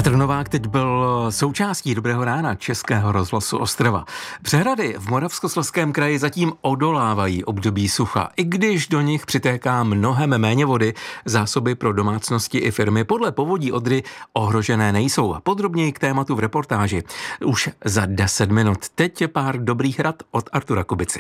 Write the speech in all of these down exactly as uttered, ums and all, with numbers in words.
Petr Novák teď byl součástí Dobrého rána Českého rozhlasu Ostrava. Přehrady v Moravskoslezském kraji zatím odolávají období sucha. I když do nich přitéká mnohem méně vody, zásoby pro domácnosti i firmy podle povodí Odry ohrožené nejsou. Podrobněji k tématu v reportáži už za deset minut. Teď je pár dobrých rad od Artura Kubici.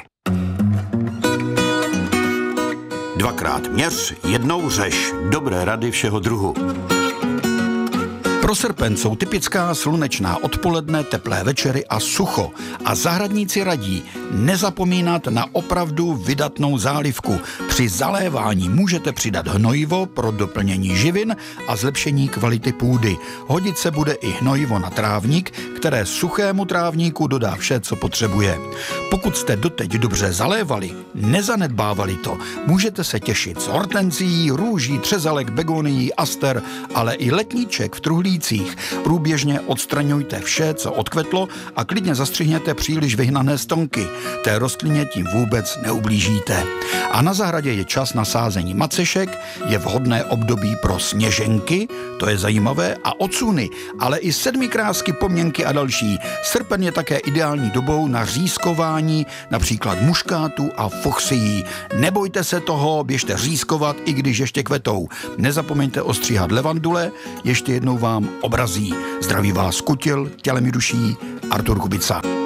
Dvakrát měř, jednou řeš. Dobré rady všeho druhu. Pro srpen jsou typická slunečná odpoledne, teplé večery a sucho. A zahradníci radí nezapomínat na opravdu vydatnou zálivku. Při zalévání můžete přidat hnojivo pro doplnění živin a zlepšení kvality půdy. Hodit se bude i hnojivo na trávník, které suchému trávníku dodá vše, co potřebuje. Pokud jste doteď dobře zalévali, nezanedbávali to, můžete se těšit z hortenzií, růží, třezalek, begonií, aster, ale i letníček v truhlících. Průběžně odstraňujte vše, co odkvetlo, a klidně zastřihněte příliš vyhnané stonky. Té rostlině tím vůbec neublížíte. A na zahradě je čas na sázení macešek, je vhodné období pro sněženky, to je zajímavé, a ocuny, ale i sedmikrásky, pomněnky a další. Srpen je také ideální dobou na řízkování, například muškátu a fuchsií. Nebojte se toho, běžte řízkovat, i když ještě kvetou. Nezapomeňte ostříhat levandule, ještě jednou vám obrazí. Zdraví vás kutil, tělem i duší, Artur Kubica.